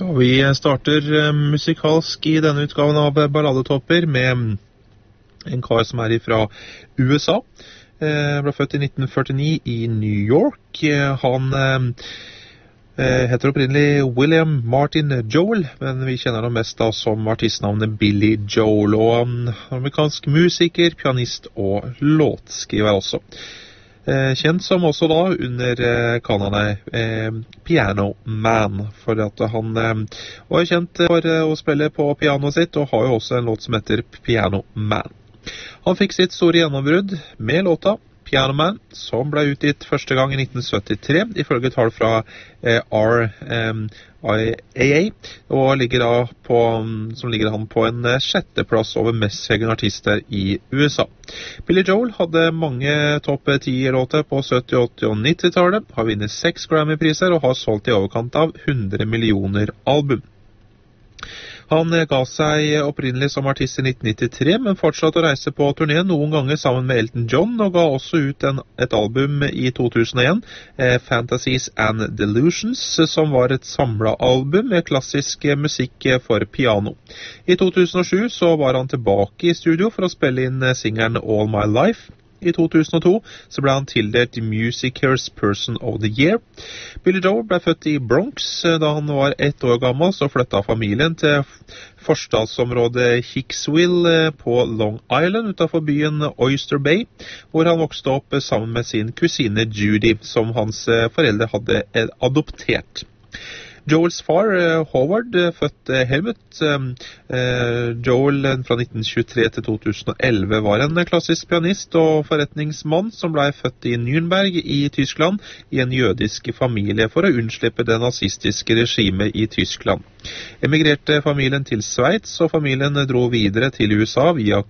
Og vi starter musikalsk I denne utgaven av Balladetopper med en kar som fra USA. Ble født I 1949 I New York. Han heter opprinnelig William Martin Joel, men vi kjenner ham mest da som artistnavnet Billy Joel, og han amerikansk musiker, pianist og låtskriver også. Kjent som også da under kallenavnet Piano Man, for at han var kjent for å spille på pianoet sitt, og har jo også en låt som heter Piano Man. Han fikk sitt store gjennombrudd med låta Piano Man, som ble utgitt første gang I 1973, ifølge tall fra RIAA, og ligger han på en sjetteplass over mest selgende artister I USA. Billy Joel hadde mange topp 10-låter på 70-, 80- og 90-tallet, har vunnet 6 Grammy-priser og har solgt I overkant av 100 millioner album. Han ga seg opprinnelig som artist I 1993, men fortsatte å reise på turné noen ganger sammen med Elton John, og ga også ut et album I 2001, Fantasies and Delusions, som var et samlet album med klassisk musikk for piano. I 2007 så var han tilbake I studio for å spille inn singelen All My Life. I 2002 så ble han tildelt Musicers Person of the Year. Billy Joel ble født I Bronx. Da han var 1 år gammel så flyttet familien til forstadsområdet Hicksville på Long Island utenfor byen Oyster Bay, hvor han vokste opp sammen med sin kusine Judy, som hans foreldre hadde adoptert. Joels far, Howard, født Helmut. Joel fra 1923 til 2011 var en klassisk pianist og forretningsmann som ble født I Nürnberg I Tyskland I en jødisk familie for å unnslippe det nazistiske regimet I Tyskland. Emigrerte familien til Sveits, og familien dro videre til USA via